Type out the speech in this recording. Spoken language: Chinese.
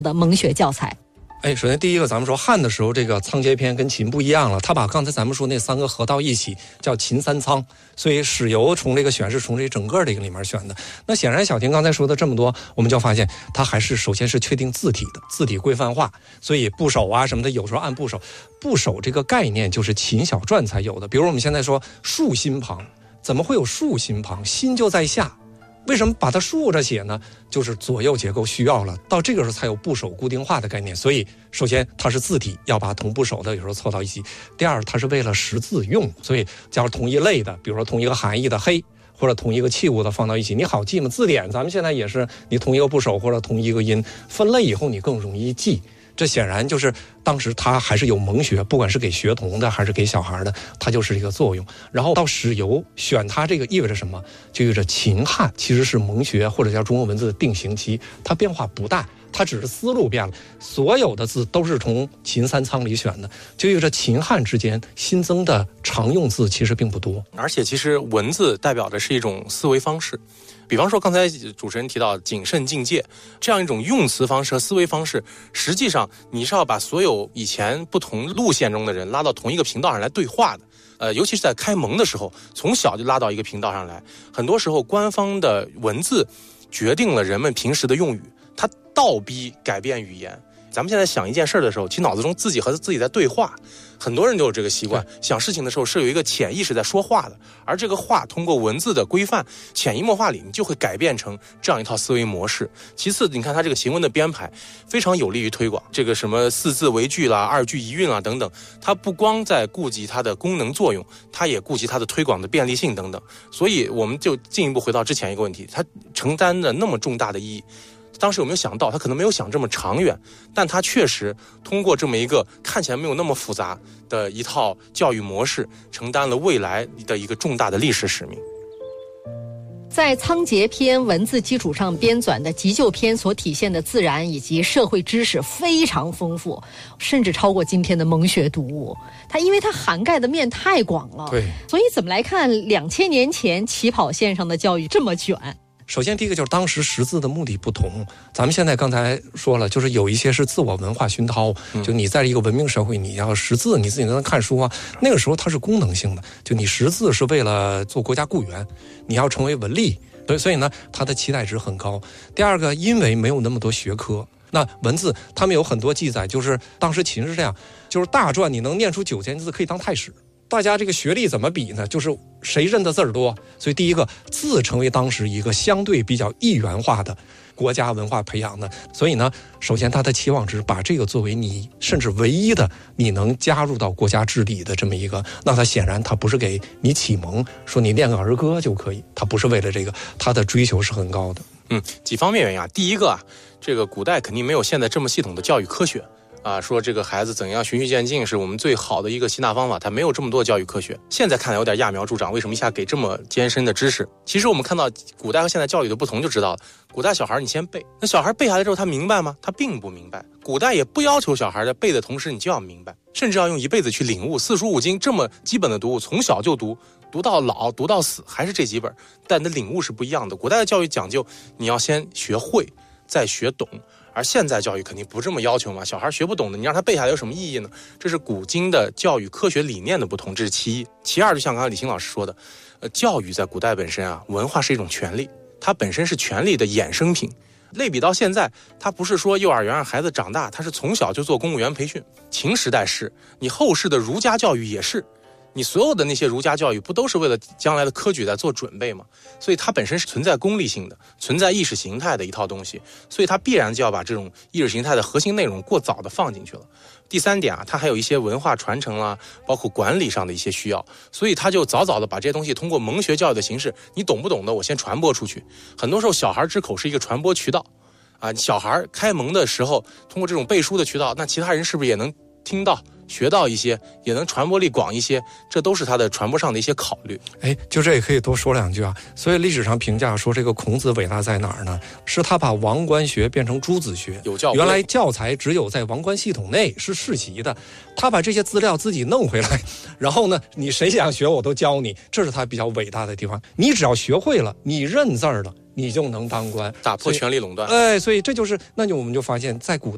的蒙学教材。 首先第一个，咱们说汉的时候，这个仓颉篇跟秦不一样了，他把刚才咱们说那3个合到一起，叫秦三仓，所以史游从这个选是从这整个这个里面选的。那显然小婷刚才说的这么多，我们就发现他还是首先是确定字体的，字体规范化，所以部首啊什么的，有时候按部首。部首这个概念就是秦小篆才有的，比如我们现在说竖心旁，怎么会有竖心旁？心就在下。为什么把它竖着写呢？就是左右结构需要了，到这个时候才有部首固定化的概念。所以首先它是字体，要把同部首的有时候凑到一起。第二，它是为了识字用，所以假如同一类的，比如说同一个含义的黑，或者同一个器物的放到一起，你好记吗？字典咱们现在也是，你同一个部首或者同一个音分类以后，你更容易记。这显然就是当时他还是有蒙学，不管是给学童的还是给小孩的，它就是一个作用。然后到史游选它，这个意味着什么？就意味着秦汉其实是蒙学或者叫中国文字的定型期，它变化不大，它只是思路变了，所有的字都是从秦三仓里选的，就意味着秦汉之间新增的常用字其实并不多。 而且其实文字代表的是一种思维方式，比方说刚才主持人提到谨慎境界这样一种用词方式和思维方式，实际上你是要把所有以前不同路线中的人拉到同一个频道上来对话的。尤其是在开蒙的时候，从小就拉到一个频道上来，很多时候官方的文字决定了人们平时的用语，它倒逼改变语言。咱们现在想一件事的时候，其实脑子中自己和自己在对话，很多人都有这个习惯，想事情的时候是有一个潜意识在说话的，而这个话通过文字的规范潜移默化里，你就会改变成这样一套思维模式。其次，你看它这个行文的编排非常有利于推广，这个什么4字为句啦、2句一韵啦等等，它不光在顾及它的功能作用，它也顾及它的推广的便利性等等。所以我们就进一步回到之前一个问题，它承担着那么重大的意义，当时有没有想到？他可能没有想这么长远，但他确实通过这么一个看起来没有那么复杂的一套教育模式，承担了未来的一个重大的历史使命。 在仓颉篇文字基础上编纂的急救篇所体现的自然以及社会知识非常丰富，甚至超过今天的蒙学读物。它因为它涵盖的面太广了， 对， 所以怎么来看2000年前起跑线上的教育这么卷？ 首先第一个就是当时识字的目的不同，咱们现在刚才说了，就是有一些是自我文化熏陶，就你在一个文明社会你要识字，你自己能看书啊，那个时候它是功能性的，就你识字是为了做国家雇员，你要成为文吏，所以呢它的期待值很高。第二个，因为没有那么多学科，那文字他们有很多记载，就是当时秦是这样，就是大篆你能念出9000字可以当太史，大家这个学历怎么比呢？就是谁认的字儿多。所以第一个，字成为当时一个相对比较一元化的国家文化培养的。所以呢，首先他的期望值把这个作为你甚至唯一的你能加入到国家治理的这么一个，那他显然他不是给你启蒙，说你念个儿歌就可以，他不是为了这个，他的追求是很高的。 几方面原因啊。第一个啊，这个古代肯定没有现在这么系统的教育科学。说这个孩子怎样循序渐进是我们最好的一个吸纳方法，它没有这么多教育科学。现在看来有点揠苗助长，为什么一下给这么艰深的知识？其实我们看到古代和现在教育的不同就知道了。古代小孩你先背，那小孩背下来之后他明白吗？他并不明白。古代也不要求小孩在背的同时你就要明白，甚至要用一辈子去领悟四书五经这么基本的读物，从小就读到老，读到死，还是这几本，但你的领悟是不一样的。古代的教育讲究你要先学会再学懂，而现在教育肯定不这么要求嘛，小孩学不懂的，你让他背下来有什么意义呢？这是古今的教育科学理念的不同，这是其一。其二，就像刚才李欣老师说的，教育在古代本身啊，文化是一种权利，它本身是权利的衍生品。类比到现在，它不是说幼儿园让孩子长大，它是从小就做公务员培训。秦时代是，你后世的儒家教育也是。你所有的那些儒家教育不都是为了将来的科举在做准备吗？所以它本身是存在功利性的，存在意识形态的一套东西，所以它必然就要把这种意识形态的核心内容过早的放进去了。第三点啊，它还有一些文化传承啦，包括管理上的一些需要，所以它就早早的把这些东西通过蒙学教育的形式，你懂不懂的我先传播出去。很多时候小孩之口是一个传播渠道啊，小孩开蒙的时候通过这种背书的渠道，那其他人是不是也能听到学到一些，也能传播力广一些，这都是他的传播上的一些考虑。 就这也可以多说两句啊。所以历史上评价说这个孔子伟大在哪儿呢？是他把王官学变成诸子学， 有教原来教材只有在王官系统内是世袭的，他把这些资料自己弄回来，然后呢，你谁想学我都教你，这是他比较伟大的地方。你只要学会了，你认字儿了，你就能当官， 打破权力垄断。 所以这就是，那就我们就发现，在古